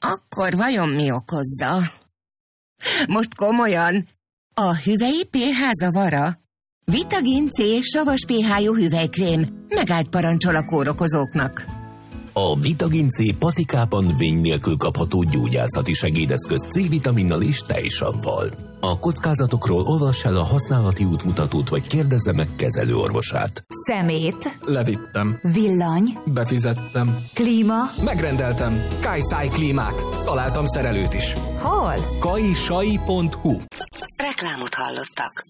Akkor vajon mi okozza? Most komolyan, a hüvely pH zavara? Vitagin C savas pH-jú hüvelykrém megállt parancsol a kórokozóknak. A Vitagin C patikában vény nélkül kapható gyógyászati segédeszköz C-vitaminnal és tejsavval. A kockázatokról olvass el a használati útmutatót, vagy kérdezze meg kezelőorvosát. Szemét. Levittem. Villany. Befizettem. Klíma. Megrendeltem. Kajsáj klímát. Találtam szerelőt is. Hol? kajsai.hu. Reklámot hallottak.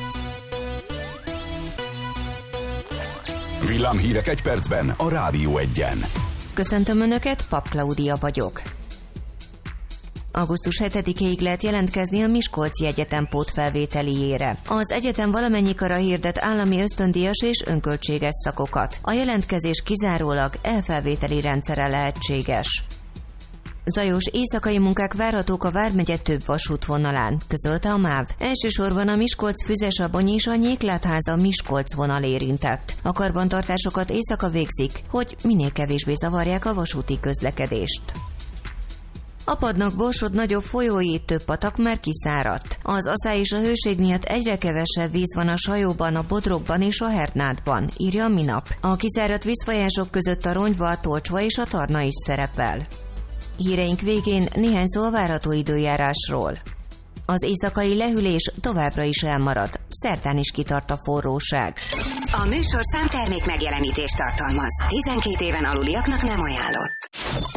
Villámhírek egy percben a Rádió Egyen. Köszöntöm Önöket, Pap Klaudia vagyok. Augusztus 7-ig lehet jelentkezni a Miskolci Egyetem pótfelvételiére. Az egyetem valamennyi kara hirdet állami ösztöndíjas és önköltséges szakokat. A jelentkezés kizárólag elfelvételi rendszere lehetséges. Zajos éjszakai munkák várhatók a vármegye több vasútvonalán, közölte a MÁV. Elsősorban a Miskolc-Füzesabony és a Nyéklátháza-Miskolc vonal érintett. A karbantartásokat éjszaka végzik, hogy minél kevésbé zavarják a vasúti közlekedést. Apadnak Borsod nagyobb folyói, több patak már kiszáradt. Az aszály és a hőség miatt egyre kevesebb víz van a Sajóban, a Bodrogban és a Hernádban, írja a Minap. A kiszáradt vízfolyások között a Ronyva, a Tolcsva és a Tarna is szerepel. Híreink végén néhány szó a várható időjárásról. Az éjszakai lehűlés továbbra is elmarad, szerdán is kitart a forróság. A műsor számtermék megjelenítést tartalmaz. 12 éven aluliaknak nem ajánlott.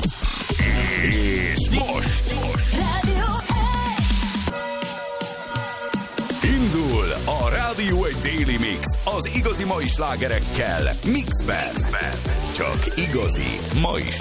És most indul a Rádió Egy Daily Mix az igazi mai slágerekkel Mixben. Csak igazi mai